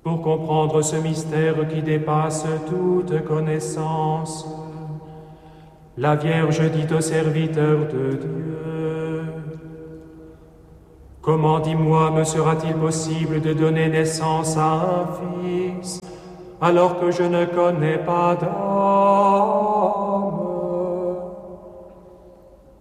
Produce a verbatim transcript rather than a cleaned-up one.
pour comprendre ce mystère qui dépasse toute connaissance. La Vierge dit au serviteur de Dieu: comment, dis-moi, me sera-t-il possible de donner naissance à un fils, alors que je ne connais pas d'homme?